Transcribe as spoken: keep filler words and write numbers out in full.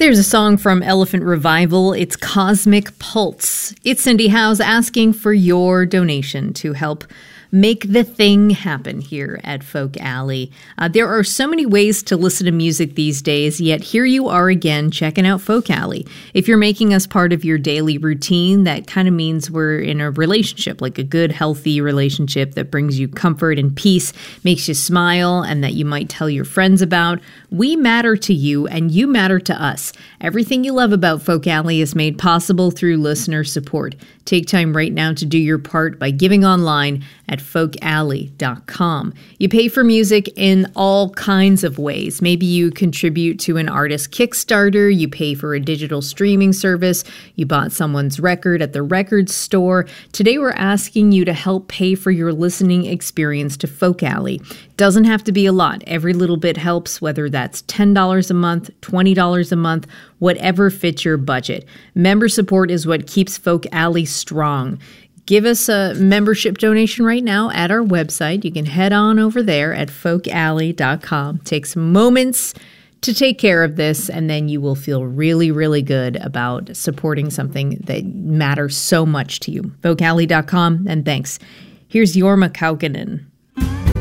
There's a song from Elephant Revival. It's Cosmic Pulse. It's Cindy Howes asking for your donation to help make the thing happen here at Folk Alley. Uh, there are so many ways to listen to music these days, yet here you are again checking out Folk Alley. If you're making us part of your daily routine, that kind of means we're in a relationship, like a good, healthy relationship that brings you comfort and peace, makes you smile, and that you might tell your friends about. We matter to you, and you matter to us. Everything you love about Folk Alley is made possible through listener support. Take time right now to do your part by giving online at folk alley dot com. You pay for music in all kinds of ways. Maybe you contribute to an artist Kickstarter, you pay for a digital streaming service, you bought someone's record at the record store. Today we're asking you to help pay for your listening experience to Folk Alley. Doesn't have to be a lot. Every little bit helps, whether that's ten dollars a month, twenty dollars a month, whatever fits your budget. Member support is what keeps Folk Alley strong. Give us a membership donation right now at our website. You can head on over there at folk alley dot com. Take some moments to take care of this, and then you will feel really, really good about supporting something that matters so much to you. folk alley dot com, and thanks. Here's Jorma Kaukonen.